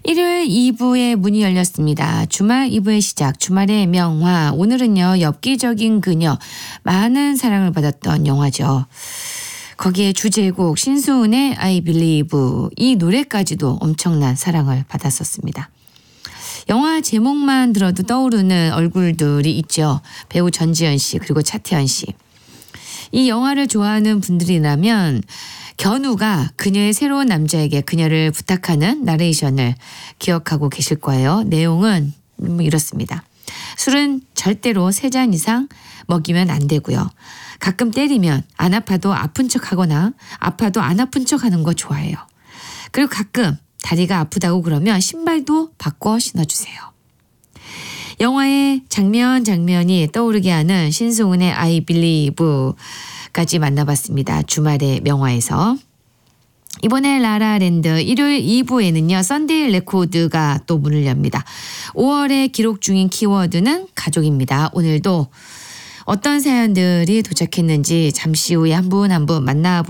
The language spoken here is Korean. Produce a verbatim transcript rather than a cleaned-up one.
일요일 이 부의 문이 열렸습니다. 주말 이 부의 시작, 주말의 명화. 오늘은요, 엽기적인 그녀, 많은 사랑을 받았던 영화죠. 거기에 주제곡 신수은의 I Believe, 이 노래까지도 엄청난 사랑을 받았었습니다. 영화 제목만 들어도 떠오르는 얼굴들이 있죠. 배우 전지현 씨 그리고 차태현 씨. 이 영화를 좋아하는 분들이라면 견우가 그녀의 새로운 남자에게 그녀를 부탁하는 나레이션을 기억하고 계실 거예요. 내용은 뭐 이렇습니다. 술은 절대로 세 잔 이상 먹이면 안 되고요. 가끔 때리면 안 아파도 아픈 척하거나 아파도 안 아픈 척하는 거 좋아해요. 그리고 가끔 다리가 아프다고 그러면 신발도 바꿔 신어주세요. 영화의 장면 장면이 떠오르게 하는 신승훈의 I Believe까지 만나봤습니다. 주말의 명화에서. 이번에 라라랜드 일요일 이 부에는요. 썬데이 레코드가 또 문을 엽니다. 오월에 기록 중인 키워드는 가족입니다. 오늘도 어떤 사연들이 도착했는지 잠시 후에 한 분 한 분 만나보겠습니다.